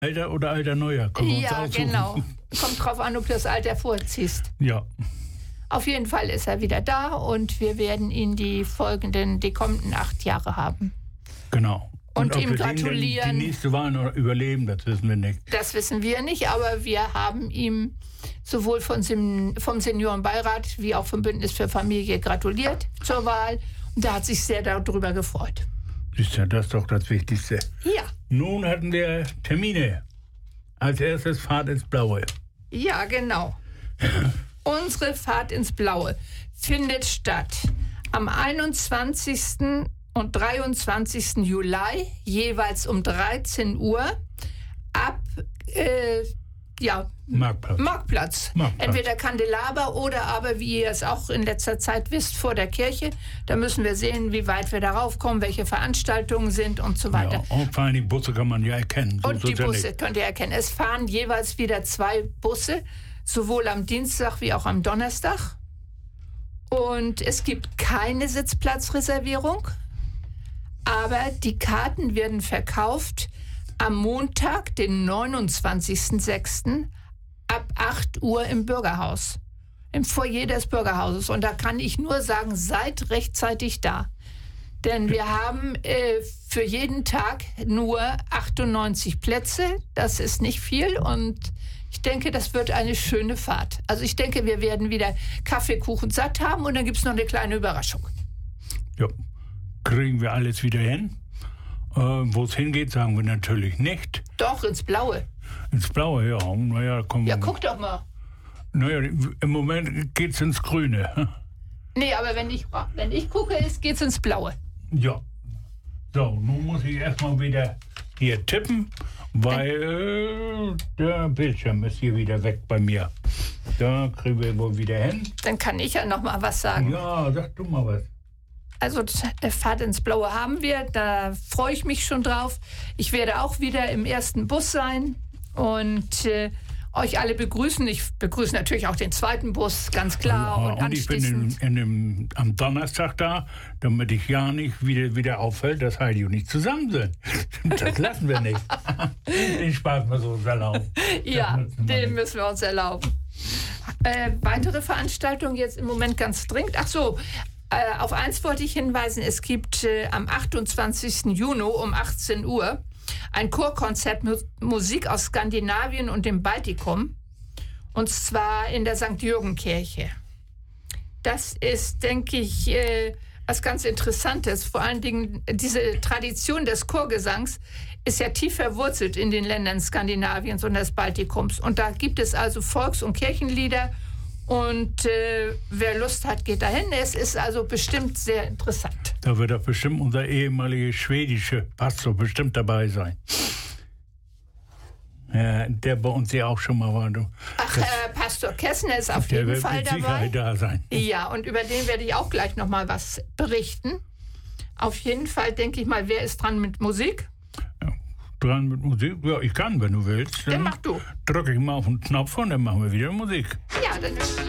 Alter oder alter Neuer? Können wir uns Ja, aussuchen. genau. Kommt drauf an, ob du das Alter vorziehst. Ja, Auf jeden Fall ist er wieder da und wir werden ihn die kommenden 8 Jahre haben. genau. Und ob ihm wir den gratulieren. denn die nächste Wahl noch überleben, das wissen wir nicht. Das wissen wir nicht, aber wir haben ihm sowohl vom Seniorenbeirat wie auch vom Bündnis für Familie gratuliert zur Wahl. Und er hat sich sehr darüber gefreut. Siehst du, das ist doch das Wichtigste. Ja, Nun hatten wir Termine. Als erstes Fahrt ins Blaue. ja, genau. Unsere Fahrt ins Blaue findet statt am 21. und 23. Juli, jeweils um 13 Uhr, ab Marktplatz. Entweder Kandelaber oder aber, wie ihr es auch in letzter Zeit wisst, vor der Kirche. Da müssen wir sehen, wie weit wir darauf kommen, welche Veranstaltungen sind und so weiter. Ja, und vor allem die Busse kann man ja erkennen. So Und die Busse könnt ihr erkennen. Es fahren jeweils wieder 2 Busse, sowohl am Dienstag wie auch am Donnerstag. Und es gibt keine Sitzplatzreservierung, aber die Karten werden verkauft am Montag, den 29.06. ab 8 Uhr im Bürgerhaus, im Foyer des Bürgerhauses. Und da kann ich nur sagen, seid rechtzeitig da. Denn wir haben für jeden Tag nur 98 Plätze. Das ist nicht viel und ich denke, das wird eine schöne Fahrt. Also ich denke, wir werden wieder Kaffee, Kuchen, satt haben und dann gibt es noch eine kleine Überraschung. Ja, kriegen wir alles wieder hin. Wo es hingeht, sagen wir natürlich nicht. Doch, ins Blaue. Ins Blaue, ja. Naja, kommen Ja, guck doch mal. Naja, im Moment geht's ins Grüne. Nee, aber wenn ich gucke, geht's ins Blaue. Ja. So, nun muss ich erstmal wieder hier tippen, weil der Bildschirm ist hier wieder weg bei mir. Da kriegen wir wohl wieder hin. Dann kann ich ja noch mal was sagen. Ja, sag du mal was. Also Fahrt ins Blaue haben wir, da freue ich mich schon drauf. Ich werde auch wieder im ersten Bus sein und euch alle begrüßen. Ich begrüße natürlich auch den zweiten Bus, ganz klar. Und ich bin am Donnerstag da, damit ich ja nicht wieder auffällt, dass Heidi und ich zusammen sind. Das lassen wir nicht. Den Spaß wir so uns erlauben. Ja, den müssen wir uns erlauben. Weitere Veranstaltungen jetzt im Moment ganz dringend. Ach so, auf eins wollte ich hinweisen, es gibt am 28. Juni um 18 Uhr ein Chorkonzert mit Musik aus Skandinavien und dem Baltikum, und zwar in der St. Jürgen-Kirche. Das ist, denke ich, was ganz Interessantes. Vor allen Dingen diese Tradition des Chorgesangs ist ja tief verwurzelt in den Ländern Skandinaviens und des Baltikums. Und da gibt es also Volks- und Kirchenlieder. Und wer Lust hat, geht dahin. Es ist also bestimmt sehr interessant. Da wird doch bestimmt unser ehemaliger schwedischer Pastor bestimmt dabei sein. Ja, der bei uns ja auch schon mal war. Ach, Pastor Kessner ist auf jeden Fall dabei. Der wird mit Sicherheit da sein. Ja, und über den werde ich auch gleich noch mal was berichten. Auf jeden Fall denke ich mal, wer ist dran mit Musik? Ja, dran mit Musik? Ja, ich kann, wenn du willst. Dann mach du. Drücke ich mal auf den Knopf und dann machen wir wieder Musik. Ja, dann